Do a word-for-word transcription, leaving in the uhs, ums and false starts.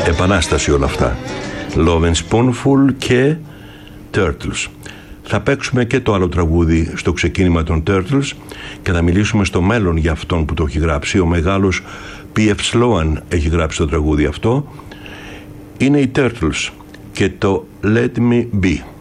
επανάσταση όλα αυτά. Love and Spoonful και Turtles. Θα παίξουμε και το άλλο τραγούδι στο ξεκίνημα των Turtles και θα μιλήσουμε στο μέλλον για αυτόν που το έχει γράψει. Ο μεγάλος πι εφ Sloan έχει γράψει το τραγούδι αυτό. Είναι οι Turtles και το Let Me Be.